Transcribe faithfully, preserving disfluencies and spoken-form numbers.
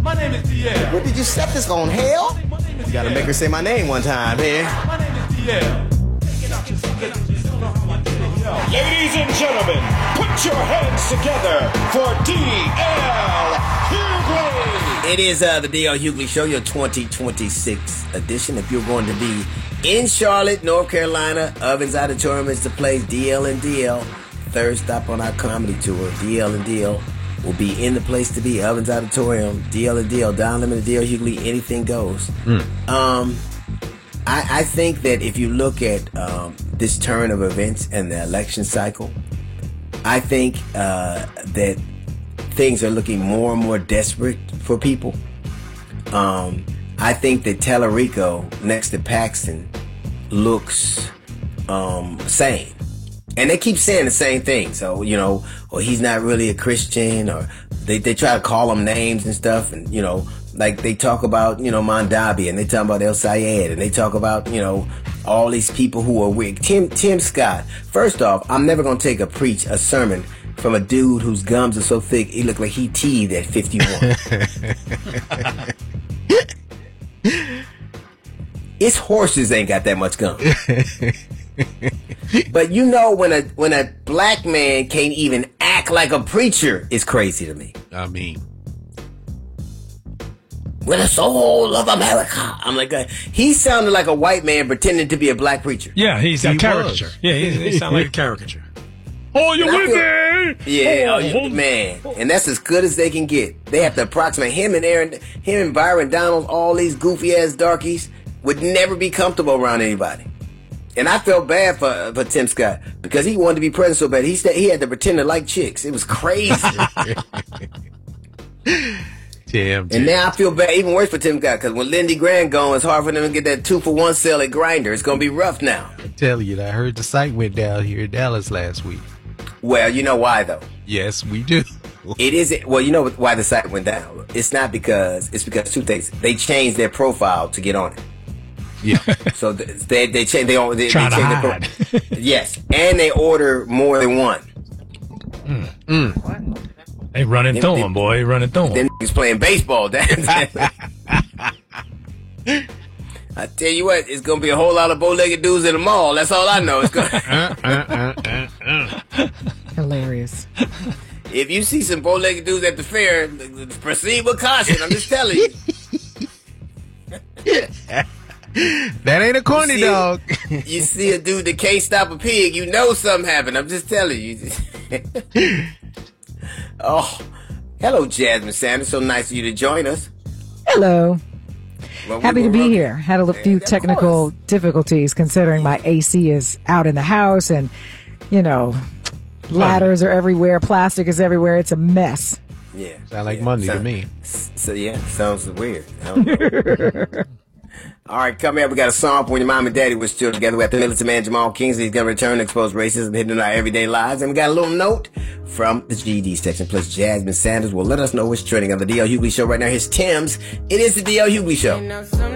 My name is D L. What did you set this on, hell? You gotta make her say my name one time, man. My name is D L. Ladies and gentlemen, put your hands together for D L Hughley. It is uh, the D L Hughley Show, your twenty twenty-six edition. If you're going to be in Charlotte, North Carolina, Ovens Auditorium is the place. D L and D L, third stop on our comedy tour. D L and D L will be in the place to be. Ovens Auditorium, D L and D L, Don Lemon and D L Hughley, anything goes. Mm. Um, I, I think that if you look at um, this turn of events and the election cycle, I think uh, that things are looking more and more desperate for people. Um, I think that Tellerico next to Paxton looks um, sane. And they keep saying the same thing. So, you know, or he's not really a Christian, or they, they try to call him names and stuff. And, you know, like they talk about, you know, Mondavi, and they talk about El Sayed, and they talk about, you know, all these people who are weird. Tim, Tim Scott. First off, I'm never going to take a preach, a sermon from a dude whose gums are so thick, he looked like he teethed at fifty-one. His horses ain't got that much gum. But you know, when a when a black man can't even act like a preacher, is crazy to me. I mean, with the soul of America, I'm like, uh, he sounded like a white man pretending to be a black preacher. Yeah, he's a He caricature. was. Yeah, he, he sounds like a caricature. oh, you And I with feel- me? Yeah, Oh, oh, you- oh. man, and that's as good as they can get. They have to approximate him and Aaron, him and Byron Donalds, all these goofy ass darkies would never be comfortable around anybody. And I felt bad for for Tim Scott because he wanted to be president so bad. He said he had to pretend to like chicks. It was crazy. Tim, Tim. And now I feel bad, even worse for Tim Scott, because when Lindy Graham gone, it's hard for them to get that two for one sale at Grindr. It's gonna be rough now. I tell you, I heard the site went down here in Dallas last week. Well, you know why though. Yes, we do. It isn't. Well, you know why the site went down. It's not because. It's because two things. They changed their profile to get on it. Yeah. So th- they they change they they, they Trying to change their hide. pro- yes, and they order more than one. Mm. Mm. They running Them- through them- him, boy. They running through him. Then he's playing baseball. I tell you what, it's gonna be a whole lot of bow-legged dudes in the mall. That's all I know. It's gonna. uh, uh, uh, uh, uh. Hilarious. If you see some bow-legged dudes at the fair, proceed with caution. I'm just telling you. That ain't a corny You see- dog. You see a dude that can't stop a pig, you know something happened. I'm just telling you. Oh, hello, Jasmine Sanders. So nice of you to join us. Hello. Well, we Happy to were be running- here. Had a l- few Yeah, of technical course. difficulties considering my A C is out in the house and, you know, ladders are everywhere. Plastic is everywhere. It's a mess. Yeah. Sound like yeah. Monday to Sound- me. So, yeah, sounds weird. I don't know. All right, coming up, we got a song for when your mom and daddy were still together. We have the militant man Jamal Kingsley. He's going to return to expose racism hidden in our everyday lives. And we got a little note from the G D section. Plus, Jasmine Sanders will let us know what's trending on the D L Hughley Show right now. Here's Tim's. It is the D L Hughley Show.